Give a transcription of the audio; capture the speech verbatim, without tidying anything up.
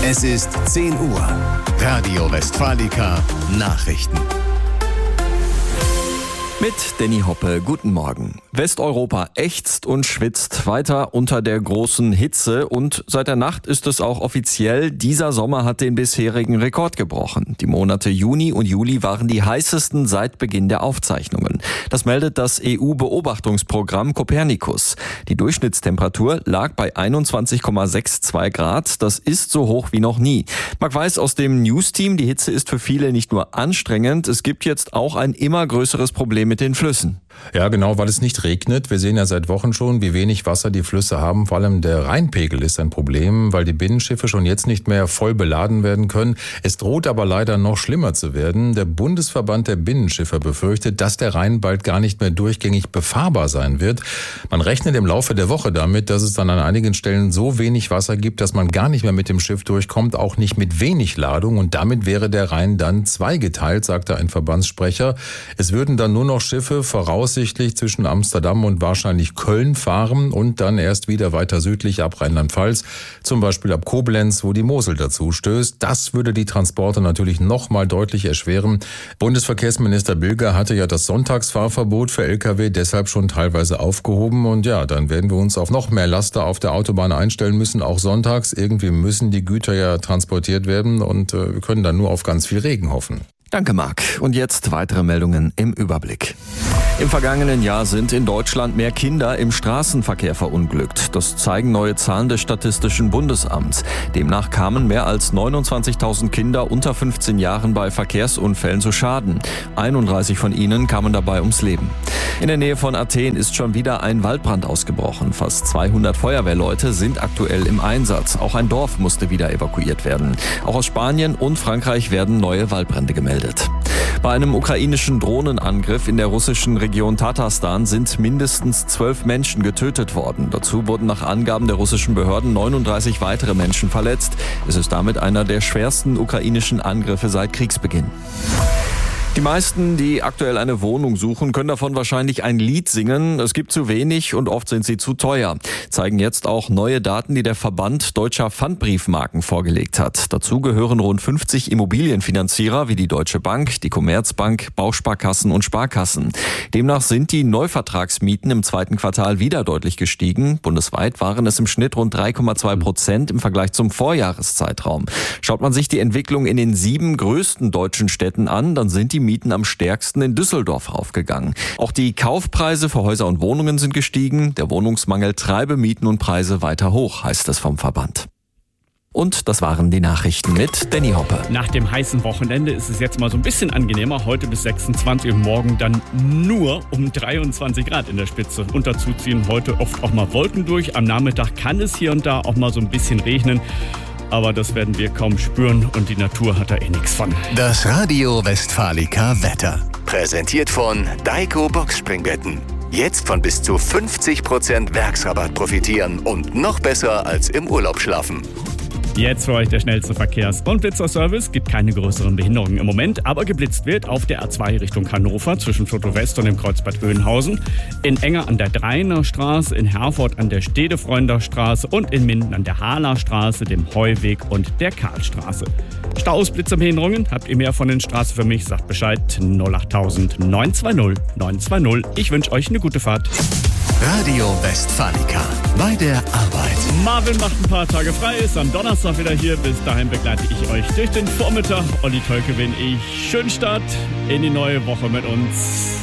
Es ist zehn Uhr. Radio Westfalica Nachrichten. Mit Danny Hoppe, guten Morgen. Westeuropa ächzt und schwitzt weiter unter der großen Hitze und seit der Nacht ist es auch offiziell, dieser Sommer hat den bisherigen Rekord gebrochen. Die Monate Juni und Juli waren die heißesten seit Beginn der Aufzeichnungen. Das meldet das E U-Beobachtungsprogramm Copernicus. Die Durchschnittstemperatur lag bei einundzwanzig Komma zweiundsechzig Grad. Das ist so hoch wie noch nie. Marc Weiß aus dem News-Team, die Hitze ist für viele nicht nur anstrengend, es gibt jetzt auch ein immer größeres Problem mit den Flüssen. Ja, genau, weil es nicht regnet. Wir sehen ja seit Wochen schon, wie wenig Wasser die Flüsse haben. Vor allem der Rheinpegel ist ein Problem, weil die Binnenschiffe schon jetzt nicht mehr voll beladen werden können. Es droht aber leider noch schlimmer zu werden. Der Bundesverband der Binnenschiffer befürchtet, dass der Rhein bald gar nicht mehr durchgängig befahrbar sein wird. Man rechnet im Laufe der Woche damit, dass es dann an einigen Stellen so wenig Wasser gibt, dass man gar nicht mehr mit dem Schiff durchkommt, auch nicht mit wenig Ladung. Und damit wäre der Rhein dann zweigeteilt, sagte ein Verbandssprecher. Es würden dann nur noch Schiffe voraussichtlich zwischen Amsterdam und wahrscheinlich Köln fahren und dann erst wieder weiter südlich ab Rheinland-Pfalz, zum Beispiel ab Koblenz, wo die Mosel dazu stößt. Das würde die Transporte natürlich noch mal deutlich erschweren. Bundesverkehrsminister Bilger hatte ja das Sonntagsfahrverbot für L K W deshalb schon teilweise aufgehoben und ja, dann werden wir uns auf noch mehr Laster auf der Autobahn einstellen müssen, auch sonntags. Irgendwie müssen die Güter ja transportiert werden und äh, wir können dann nur auf ganz viel Regen hoffen. Danke, Marc. Und jetzt weitere Meldungen im Überblick. Im vergangenen Jahr sind in Deutschland mehr Kinder im Straßenverkehr verunglückt. Das zeigen neue Zahlen des Statistischen Bundesamts. Demnach kamen mehr als neunundzwanzigtausend Kinder unter fünfzehn Jahren bei Verkehrsunfällen zu Schaden. einunddreißig von ihnen kamen dabei ums Leben. In der Nähe von Athen ist schon wieder ein Waldbrand ausgebrochen. Fast zweihundert Feuerwehrleute sind aktuell im Einsatz. Auch ein Dorf musste wieder evakuiert werden. Auch aus Spanien und Frankreich werden neue Waldbrände gemeldet. Bei einem ukrainischen Drohnenangriff in der russischen Region Tatarstan sind mindestens zwölf Menschen getötet worden. Dazu wurden nach Angaben der russischen Behörden neununddreißig weitere Menschen verletzt. Es ist damit einer der schwersten ukrainischen Angriffe seit Kriegsbeginn. Die meisten, die aktuell eine Wohnung suchen, können davon wahrscheinlich ein Lied singen. Es gibt zu wenig und oft sind sie zu teuer. Zeigen jetzt auch neue Daten, die der Verband Deutscher Pfandbriefmarken vorgelegt hat. Dazu gehören rund fünfzig Immobilienfinanzierer wie die Deutsche Bank, die Commerzbank, Bausparkassen und Sparkassen. Demnach sind die Neuvertragsmieten im zweiten Quartal wieder deutlich gestiegen. Bundesweit waren es im Schnitt rund drei Komma zwei Prozent im Vergleich zum Vorjahreszeitraum. Schaut man sich die Entwicklung in den sieben größten deutschen Städten an, dann sind die Mieten am stärksten in Düsseldorf raufgegangen. Auch die Kaufpreise für Häuser und Wohnungen sind gestiegen. Der Wohnungsmangel treibe Mieten und Preise weiter hoch, heißt es vom Verband. Und das waren die Nachrichten mit Danny Hoppe. Nach dem heißen Wochenende ist es jetzt mal so ein bisschen angenehmer. Heute bis sechsundzwanzig und morgen dann nur um dreiundzwanzig Grad in der Spitze. Und dazu ziehen heute oft auch mal Wolken durch. Am Nachmittag kann es hier und da auch mal so ein bisschen regnen. Aber das werden wir kaum spüren und die Natur hat da eh nichts von. Das Radio Westfalica Wetter. Präsentiert von Daiko Boxspringbetten. Jetzt von bis zu fünfzig Prozent Werksrabatt profitieren und noch besser als im Urlaub schlafen. Jetzt für euch der schnellste Verkehrs- und Blitzerservice. Gibt keine größeren Behinderungen im Moment, aber geblitzt wird auf der A zwei Richtung Hannover zwischen Floto West und dem Kreuzbad Höhenhausen, in Enger an der Dreiner Straße, in Herford an der Stedefreunder Straße und in Minden an der Haaler Straße, dem Heuweg und der Karlstraße. Staus, Blitzerbehinderungen, habt ihr mehr von den Straßen für mich? Sagt Bescheid null acht null null neun zwei null neun zwei null. Ich wünsche euch eine gute Fahrt. Radio Westfalica. Bei der Arbeit. Marvin macht ein paar Tage frei, ist am Donnerstag wieder hier. Bis dahin begleite ich euch durch den Vormittag. Olli Tölke bin ich. Schönen Start in die neue Woche mit uns.